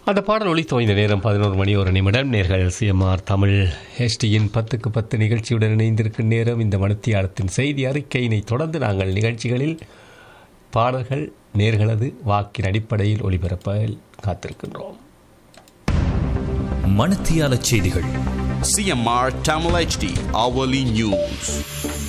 அந்த பாடல் ஒலித்தோ இந்த நேரம் 11 மணி 1 நிமிடம். நேர்கள் சிஎம்ஆர் தமிழ் ஹெச்டியின் 10க்கு 10 நிகழ்ச்சியுடன் இணைந்திருக்கும் நேரம். இந்த மணித்தியாலத்தின் செய்தி அறிக்கையினை தொடர்ந்து நாங்கள் நிகழ்ச்சிகளில் பாடல்கள் நேர்களது வாக்கின் அடிப்படையில் ஒளிபரப்ப காத்திருக்கின்றோம். மணித்தியால செய்திகள் CMR Tamil HD hourly news.